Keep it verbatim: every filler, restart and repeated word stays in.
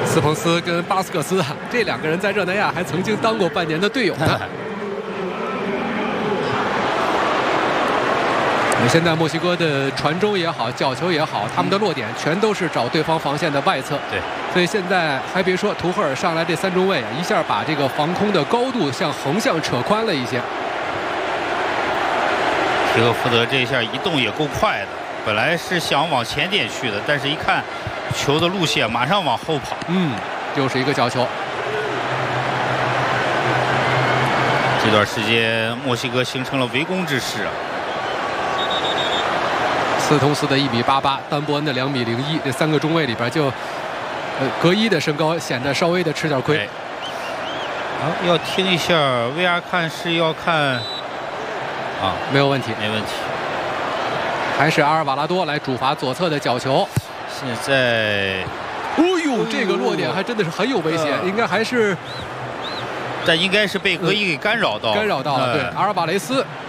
斯彭斯跟巴斯克斯这两个人在热那亚还曾经当过半年的队友呢。现在墨西哥的传中也好，角球也好，他们的落点全都是找对方防线的外侧。 对， 所以现在还别说，图赫尔上来这三中卫一下把这个防空的高度向横向扯宽了一些。 皮克福德这一下移动也够快的，本来是想往前点去的，但是一看球的路线，马上往后跑。 嗯，又是一个角球。 这段时间墨西哥形成了围攻之势啊。 斯通斯的一米八八，丹伯恩的两米零一，这三个中卫里边就呃隔一的身高显得稍微的吃点亏。 啊，要听一下 V R 看是要看啊， 没有问题， 没问题。 还是阿尔瓦拉多来主罚左侧的角球。 现在， 哦呦，这个落点还真的是很有危险，应该还是， 但应该是被格伊给干扰到， 干扰到了。对，阿尔瓦雷斯